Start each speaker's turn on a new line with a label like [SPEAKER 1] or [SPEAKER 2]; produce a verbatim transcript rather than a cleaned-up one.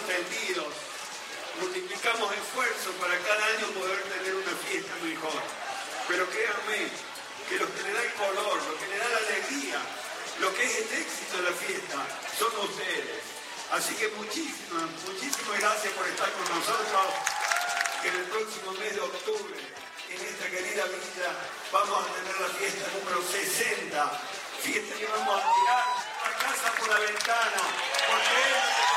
[SPEAKER 1] tendidos, multiplicamos esfuerzos para cada año poder tener una fiesta mejor. Pero créanme, que lo que le da el color, lo que le da la alegría, lo que es el éxito de la fiesta, son ustedes. Así que muchísimas, muchísimas gracias por estar con nosotros. Que en el próximo mes de octubre, en esta querida villa, vamos a tener la fiesta número sesenta. Fiesta que vamos a tirar a casa por la ventana, porque